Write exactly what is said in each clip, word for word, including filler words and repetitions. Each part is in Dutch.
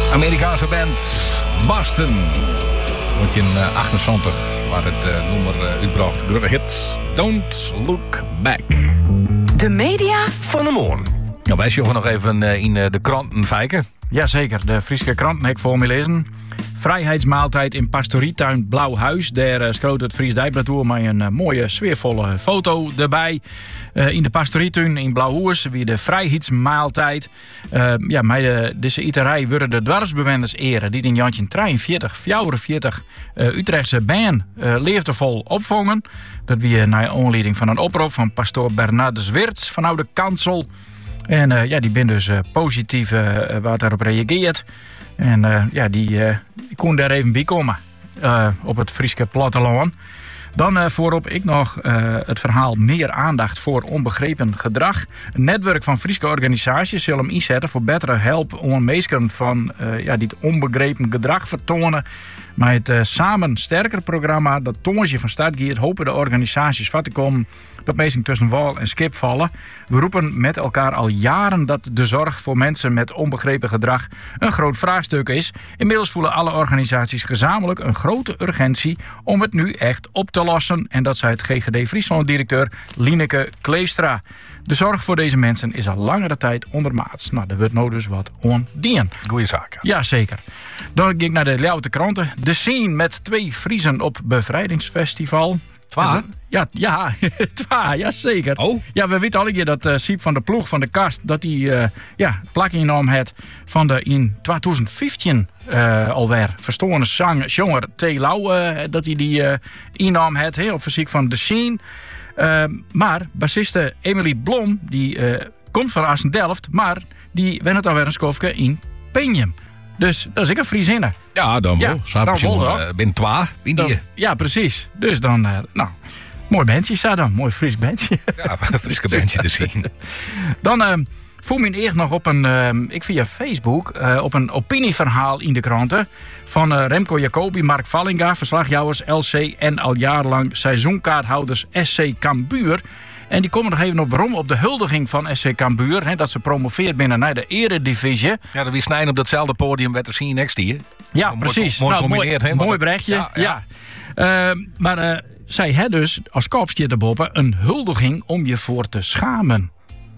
Amerikaanse band Boston. Wordt in uh, achtenzeventig waar het uh, nummer uh, uitbracht. De grote hit Don't Look Back. De media van de morgen. Nou, wij zoeken nog even uh, in uh, de kranten vijken. Jazeker, de Friese kranten heb ik voor me lezen. Vrijheidsmaaltijd in pastorietuin Blauwhuis. Daar uh, schoot het Fries Dijkblad met een uh, mooie, sfeervolle foto erbij. Uh, in de pastorietuin in Blauwhuis, wie de vrijheidsmaaltijd. Uh, ja, met de, deze eterij worden de dwarsbewoners eren. Die in Jantje drieënveertig, vierenveertig uh, Utrechtse band uh, leeftevol opvangen. Dat weer naar aanleiding van een oproep van pastoor Bernard de Zwirts van Oude Kansel. En uh, ja, die ben dus uh, positief uh, waar daarop reageert. En uh, ja, die, uh, die kon daar even bij komen uh, op het Friese platteland. Dan uh, voorop ik nog uh, het verhaal meer aandacht voor onbegrepen gedrag. Een netwerk van Friese organisaties zullen hem inzetten voor betere help om mensen van uh, ja, dit onbegrepen gedrag vertonen. Maar het uh, Samen Sterker programma dat tonsje van start gaat, hopen de organisaties wat te komen dat mensen tussen wal en skip vallen. We roepen met elkaar al jaren dat de zorg voor mensen met onbegrepen gedrag een groot vraagstuk is. Inmiddels voelen alle organisaties gezamenlijk een grote urgentie om het nu echt op te lossen. En dat zei het G G D Friesland-directeur Lieneke Kleefstra. De zorg voor deze mensen is al langere tijd ondermaats. Nou, daar wordt nou dus wat aan dien. Goeie zaken. Jazeker. Dan ging ik naar de Leeuwarden kranten. De Scene met twee Friezen op bevrijdingsfestival. Twa? Ja, ja, twa, ja zeker. Oh? Ja, we weten al dat uh, Siep van de Ploeg van de Kast, dat hij uh, ja, plak ingenomen heeft van de in twintig vijftien uh, alweer verstoorde zang Jonger T. Lau, uh, dat hij die uh, innam heeft, heel op verziek van de Scene. Uh, maar bassiste Emily Blom, die uh, komt van Assen-Delft, maar die went het alweer een skofke in Penjem. Dus dat is ik een Friesinne. Ja, dan wel. Ja, dan wel, uh, ben twa. In die. Ja, precies. Dus dan, uh, nou, mooi bandje staat dan. Mooi Fries bandje. Ja, een Friese bandje te zien. Dan uh, voel me eerst nog op een, uh, ik via Facebook, uh, op een opinieverhaal in de kranten van uh, Remco Jacobi, Mark Vallinga, verslagjouwers L C en al jarenlang seizoenkaarthouders S C Cambuur. En die komen nog even op waarom op de huldiging van S C Cambuur. Hè, dat ze promoveert binnen naar de eredivisie. Ja, dat wie snijden op datzelfde podium werd te zien next hier. Ja, mooi, precies. Mooi nou, combineerd. Mooi, hè, mooi berichtje. Ja, ja. ja. Uh, maar uh, zij had dus als kopstier te boppen een huldiging om je voor te schamen.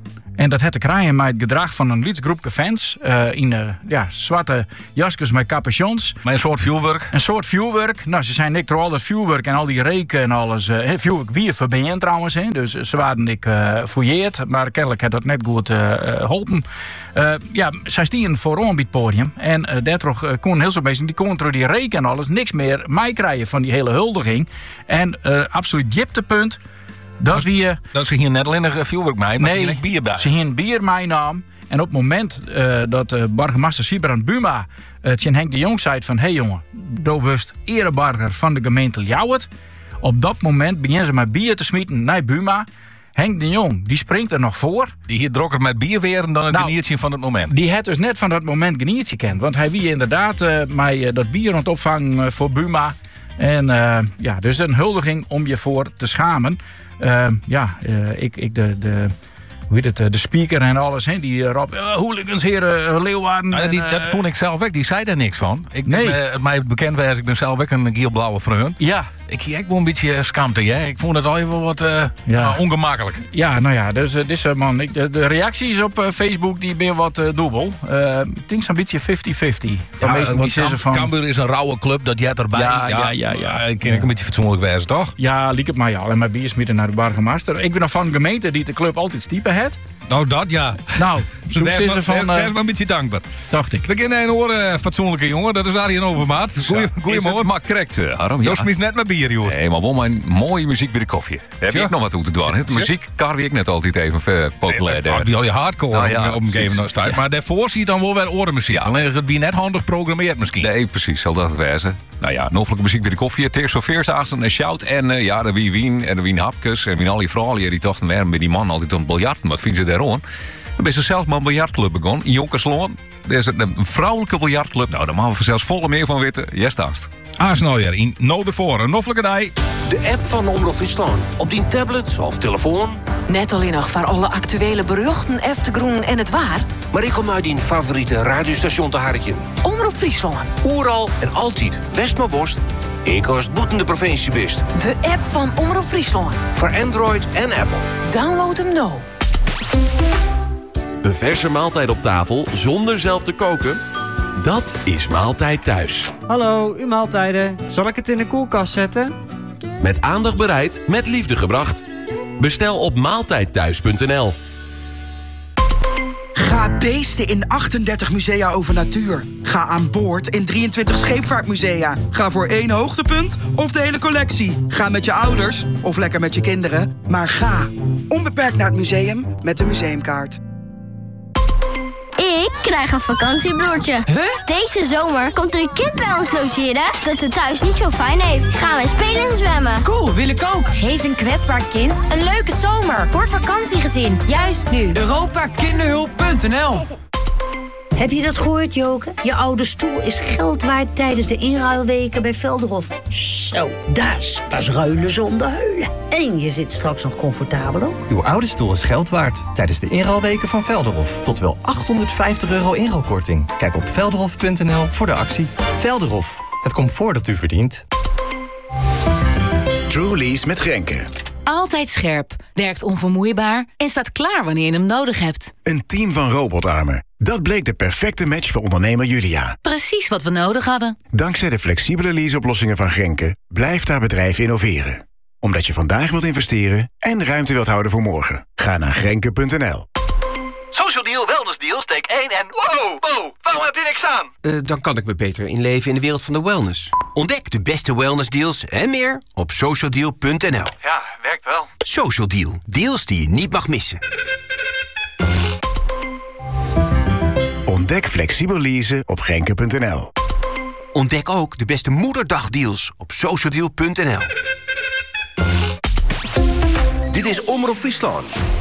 En dat had te krijgen met het gedrag van een lietsgroepje fans. Uh, in uh, ja, zwarte jasjes met capuchons. Met een soort vuurwerk. Een soort vuurwerk. Nou, ze zijn niks door al dat vuurwerk en al die reken en alles. Uh, vuurwerk weer verbeen trouwens. He. Dus ze waren ik uh, fouilleerd. Maar kennelijk had dat net goed uh, geholpen. Uh, ja, zij stieren vooraan bij het podium. En uh, daardoor uh, kon heel zo bezig. Die kon door die reken en alles niks meer meekrijgen van die hele huldiging. En uh, absoluut dieptepunt. Dat wie, dat ze hier net alleen nog vuurwerk mee, maar nee, ze hier bier bij. Ze hier bier meenam. En op het moment uh, dat uh, burgemeester Sibrand Buma uh, tegen Henk de Jong zei van... hé hey jongen, doe wist ereburger van de gemeente Ljouwert. Op dat moment beginnen ze met bier te smieten naar Buma. Henk de Jong, die springt er nog voor. Die hier drokker met bier weer dan het nou, geniertje van het moment. Die had dus net van dat moment geniertje kent. Want hij wie inderdaad uh, met uh, dat bier aan het opvangen uh, voor Buma. En uh, ja, dus een huldiging om je voor te schamen. Uh, ja, uh, ik, ik de, de, hoe heet het, de speaker en alles, hè, die erop, uh, hooligans, heren, uh, Leeuwarden. Nou, die, uh, dat vond ik zelf ook, die zei daar niks van. Ik nee. ben, uh, mij bekend was, ik ben zelf ook een gielblauwe vreun. Ja. Ik zie ook wel een beetje schaamte, hè. Ik vond het al even wat uh, ja. uh, ongemakkelijk. Ja, nou ja, dus, uh, dus uh, man, ik, de, de reacties op uh, Facebook die ben wat uh, dubbel. Uh, ik denk zo'n beetje vijftig vijftig. Van Ja, meesten die zeggen van... Cambuur is een rauwe club, dat jij erbij. Ja, ja, ja. ja, Ik ken ja. ik een beetje fatsoenlijk wezen, toch? Ja, liek het mij al. En mijn bier smitten naar de burgemeester. Ik ben nog van een gemeente die de club altijd stiepen had. Nou, dat ja. Nou, zo Daar is is er van... maar Uh, een beetje dankbaar. dacht ik. We kennen een oor, uh, fatsoenlijke jongen, dat is Arjen Overmaat. Goeie, goeiemorgen. Maar correct, uh, Harm. Joost Ja. mis net met bier, joh. Nee, maar wel mijn mooie muziek bij de koffie. Daar heb Ja. ik nog wat toe te doen. Het Ja. muziek kan ik net altijd even ver populair. Ja, die al je hardcore Nou ja, op een gegeven moment precies. Maar daarvoor zie je dan wel weer orenmuziek. Ja. Alleen het wie net handig programmeert misschien. Nee, precies, zal dat het wezen. Nou ja, noffelijke muziek bij de koffie. Het is zo veersassen en shout. En uh, ja, de wie wien en de wien hapkes. En wie al die vrouwen die dachten, waarom bij die man altijd aan het biljarten. Wat vinden ze daarom? Dan ben ze zelf maar een biljartclub begonnen. In Jonkersloon. Er is een vrouwelijke biljartclub. Nou, daar mogen we zelfs volle meer van weten. Yes, daast. Aasnooier in Noordervoor. Een noffelijke dag. De app van Omroep Friesland. Op die tablet of telefoon. Net alleen nog voor alle actuele berichten, eftegroen en het waar. Maar ik kom uit die favoriete radiostation te harken. Omroep Friesland. Oeral en altijd West maar worst. Ik was boeten de provincie best. De app van Omroep Friesland. Voor Android en Apple. Download hem nou. Een verse maaltijd op tafel zonder zelf te koken? Dat is Maaltijd Thuis. Hallo, uw maaltijden. Zal ik het in de koelkast zetten? Met aandacht bereid, met liefde gebracht. Bestel op maaltijdthuis punt n l. Ga beesten in achtendertig musea over natuur. Ga aan boord in drieëntwintig scheepvaartmusea. Ga voor één hoogtepunt of de hele collectie. Ga met je ouders of lekker met je kinderen. Maar ga onbeperkt naar het museum met de museumkaart. Ik krijg een vakantiebroertje. Huh? Deze zomer komt er een kind bij ons logeren dat het thuis niet zo fijn heeft. Gaan we spelen en zwemmen. Cool, wil ik ook. Geef een kwetsbaar kind een leuke zomer voor het vakantiegezin. Juist nu. Europa Kinderhulp punt n l. Heb je dat gehoord, Joke? Je oude stoel is geld waard tijdens de inruilweken bij Velderhof. Zo, dat is pas ruilen zonder huilen. En je zit straks nog comfortabel ook. Uw oude stoel is geld waard tijdens de inruilweken van Velderhof. Tot wel achthonderdvijftig euro inruilkorting. Kijk op velderhof punt n l voor de actie. Velderhof, het comfort dat u verdient. Trulies met Grenke. Altijd scherp, werkt onvermoeibaar en staat klaar wanneer je hem nodig hebt. Een team van robotarmen. Dat bleek de perfecte match voor ondernemer Julia. Precies wat we nodig hadden. Dankzij de flexibele leaseoplossingen van Grenke blijft haar bedrijf innoveren. Omdat je vandaag wilt investeren en ruimte wilt houden voor morgen. Ga naar grenke punt n l. Social Deal, Wellness Deal, steek één en... Wow, wow, waarom heb je niks aan? Uh, dan kan ik me beter inleven in de wereld van de wellness. Ontdek de beste wellness deals en meer op social deal punt n l. Ja, werkt wel. Social Deal, deals die je niet mag missen. Ontdek flexibel leasen op grenke punt n l. Ontdek ook de beste moederdagdeals op social deal punt n l. Dit is Omroep Friesland.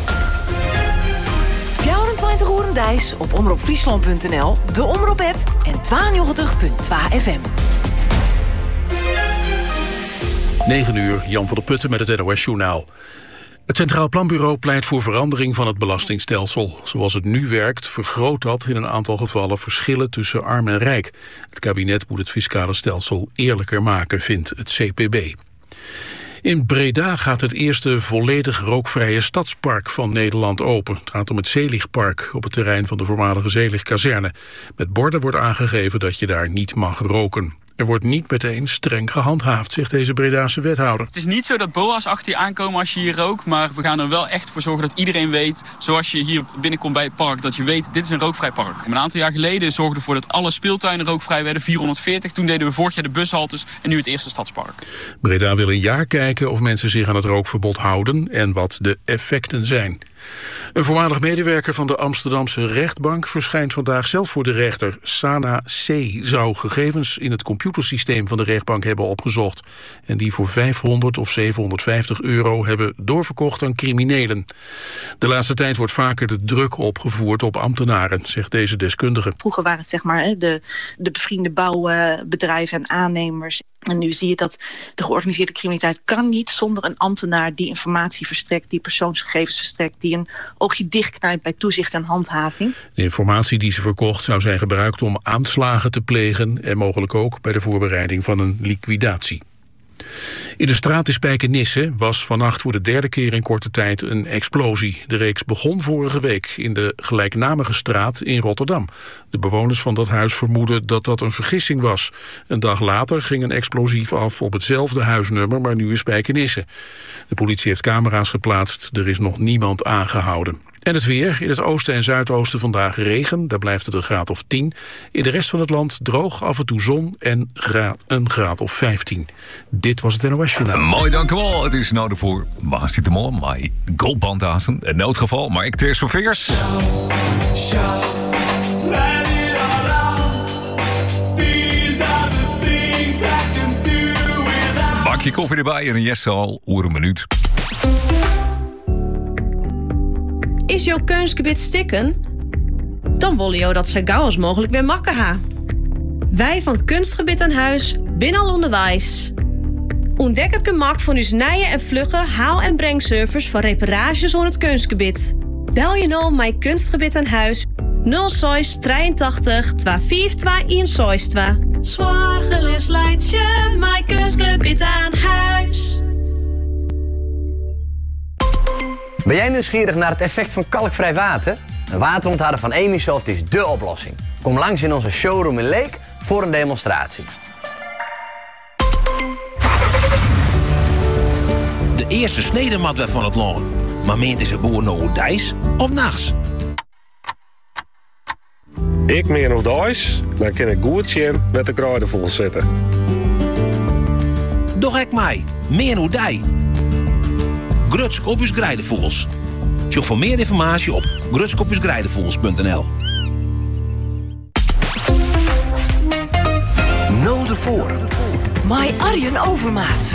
vierentwintig uur een dijs op omroep friesland punt n l, de Omroep-app en tweeënnegentig punt twee F M. negen uur, Jan van der Putten met het N O S-journaal. Het Centraal Planbureau pleit voor verandering van het belastingstelsel. Zoals het nu werkt, vergroot dat in een aantal gevallen verschillen tussen arm en rijk. Het kabinet moet het fiscale stelsel eerlijker maken, vindt het C P B. In Breda gaat het eerste volledig rookvrije stadspark van Nederland open. Het gaat om het Zeeligpark op het terrein van de voormalige Zeeligkazerne. Met borden wordt aangegeven dat je daar niet mag roken. Er wordt niet meteen streng gehandhaafd, zegt deze Bredaanse wethouder. Het is niet zo dat B O A's achter je aankomen als je hier rookt, maar we gaan er wel echt voor zorgen dat iedereen weet, zoals je hier binnenkomt bij het park, dat je weet, dit is een rookvrij park. Een aantal jaar geleden zorgden we ervoor dat alle speeltuinen rookvrij werden, vierhonderdveertig. Toen deden we vorig jaar de bushaltes en nu het eerste stadspark. Breda wil een jaar kijken of mensen zich aan het rookverbod houden en wat de effecten zijn. Een voormalig medewerker van de Amsterdamse rechtbank verschijnt vandaag zelf voor de rechter. Sana C. zou gegevens in het computersysteem van de rechtbank hebben opgezocht en die voor vijfhonderd of zevenhonderdvijftig euro hebben doorverkocht aan criminelen. De laatste tijd wordt vaker de druk opgevoerd op ambtenaren, zegt deze deskundige. Vroeger waren het zeg maar de, de bevriende bouwbedrijven en aannemers. En nu zie je dat de georganiseerde criminaliteit kan niet zonder een ambtenaar die informatie verstrekt, die persoonsgegevens verstrekt, die een oogje dichtknijpt bij toezicht en handhaving. De informatie die ze verkocht zou zijn gebruikt om aanslagen te plegen en mogelijk ook bij de voorbereiding van een liquidatie. In de straat in Spijkenisse was vannacht voor de derde keer in korte tijd een explosie. De reeks begon vorige week in de gelijknamige straat in Rotterdam. De bewoners van dat huis vermoeden dat dat een vergissing was. Een dag later ging een explosief af op hetzelfde huisnummer, maar nu in Spijkenisse. De politie heeft camera's geplaatst, er is nog niemand aangehouden. En het weer. In het oosten en zuidoosten vandaag regen. Daar blijft het een graad of tien. In de rest van het land droog, af en toe zon en graad, een graad of vijftien. Dit was het N O S-journaal. Mooi, dank u wel. Het is nou ervoor. Waar zit hem al? My goldband aan. Een noodgeval, maar ik teers voor veers. Bakje koffie erbij en een yes al oer een minuut. Is jouw keusgebied stikken? Dan willen jou dat zo gauw als mogelijk weer makken ha. Wij van Kunstgebied aan Huis binnen al onderwijs. Ontdek het gemak van uw nieuwe en vlugge haal- en brengservice voor reparages onder het kunstgebied. Bel je nou mijn Kunstgebied aan Huis nul zes drieëntachtig tweehonderdvijfentwintig twee. Zorgeloos leidt je mijn kunstgebied aan huis. Ben jij nieuwsgierig naar het effect van kalkvrij water? Een waterontharder van Emisoft is dé oplossing. Kom langs in onze showroom in Leek voor een demonstratie. De eerste snedemat werd van het land. Maar meent is het boer nou dijs of nachts? Ik meer nog dijs, dan kan ik goed zien met de kruiden vol zitten. Doch ik mij, meer nou dij. Grutskopjes Grijdenvogels. Zoek voor meer informatie op grutskopjes grijdenvogels punt n l. Nul de voor. My Arjen Overmaat.